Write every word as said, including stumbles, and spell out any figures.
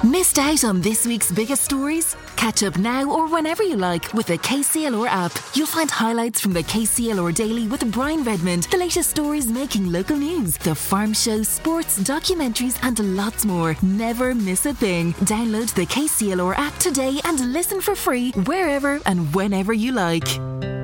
Missed out on this week's biggest stories? Catch up now or whenever you like with the K C L R app. You'll find highlights from the K C L R Daily with Brian Redmond, the latest stories making local news, the farm show, sports, documentaries and lots more. Never miss a thing. Download the K C L R app today and listen for free wherever and whenever you like.